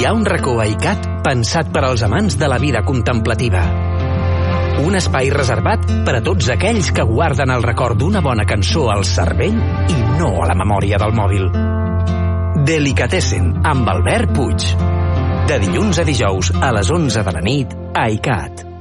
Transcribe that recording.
hi ha un racó a ICAT pensat per als amants de la vida contemplativa. Un espai reservat per a tots aquells que guarden el record d'una bona cançó al cervell i no a la memòria del mòbil. Delicatessen, amb Albert Puig. De dilluns a dijous a les 11 de la nit a ICAT.